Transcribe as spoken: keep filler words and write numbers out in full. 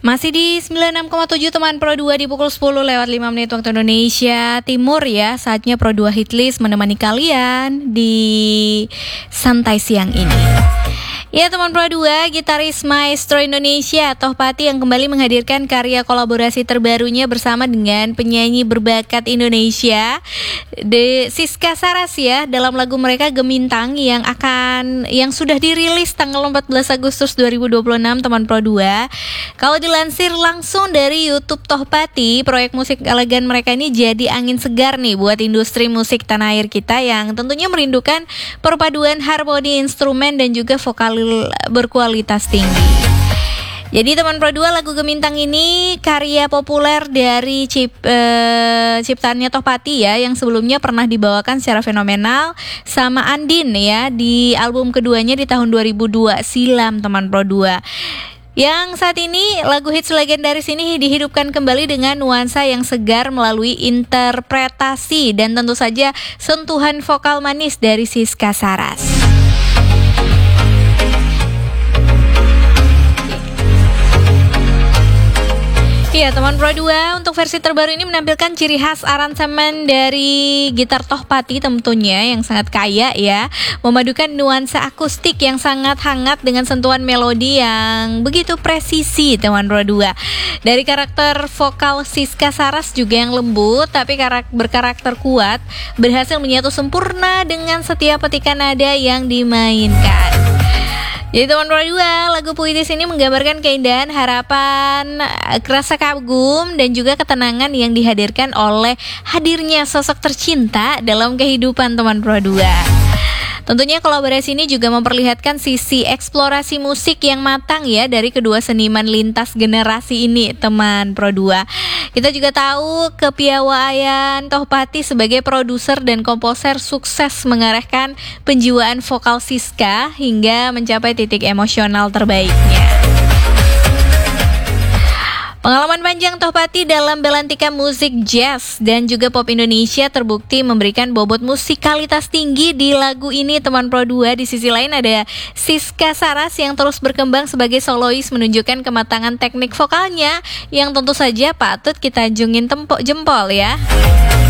Masih di sembilan puluh enam koma tujuh teman Pro dua di pukul sepuluh lewat lima menit waktu Indonesia Timur ya. Saatnya Pro dua Hitlist menemani kalian di santai siang ini. Ya teman Pro dua, gitaris maestro Indonesia Tohpati yang kembali menghadirkan karya kolaborasi terbarunya bersama dengan penyanyi berbakat Indonesia The Siska Saras ya, dalam lagu mereka Gemintang yang akan yang sudah dirilis tanggal empat belas Agustus dua ribu dua puluh enam teman Pro dua. Kalau dilansir langsung dari YouTube Tohpati, proyek musik elegan mereka ini jadi angin segar nih buat industri musik tanah air kita yang tentunya merindukan perpaduan harmoni instrumen dan juga vokal berkualitas tinggi. Jadi teman Pro dua, lagu Gemintang ini karya populer dari cip, eh, ciptaannya Tohpati ya, yang sebelumnya pernah dibawakan secara fenomenal sama Andin ya di album keduanya di tahun dua ribu dua silam teman Pro dua. Yang saat ini lagu hits legendaris ini dihidupkan kembali dengan nuansa yang segar melalui interpretasi dan tentu saja sentuhan vokal manis dari Siska Saras. Iya teman Pro dua, untuk versi terbaru ini menampilkan ciri khas aransemen dari gitar Tohpati tentunya yang sangat kaya ya, memadukan nuansa akustik yang sangat hangat dengan sentuhan melodi yang begitu presisi teman Pro dua. Dari karakter vokal Siska Saras juga yang lembut tapi karak- berkarakter kuat, berhasil menyatu sempurna dengan setiap petikan nada yang dimainkan. Jadi teman Pro dua, lagu puitis ini menggambarkan keindahan, harapan, rasa kagum dan juga ketenangan yang dihadirkan oleh hadirnya sosok tercinta dalam kehidupan teman Pro dua. Tentunya kolaborasi ini juga memperlihatkan sisi eksplorasi musik yang matang ya dari kedua seniman lintas generasi ini teman Pro dua. Kita juga tahu kepiawaian Tohpati sebagai produser dan komposer sukses mengarahkan penjiwaan vokal Siska hingga mencapai titik emosional terbaiknya. Pengalaman panjang Tohpati dalam belantika musik jazz dan juga pop Indonesia terbukti memberikan bobot musikalitas tinggi di lagu ini teman Pro dua. Di sisi lain ada Siska Saras yang terus berkembang sebagai solois menunjukkan kematangan teknik vokalnya yang tentu saja patut kita junjung tempo jempol ya.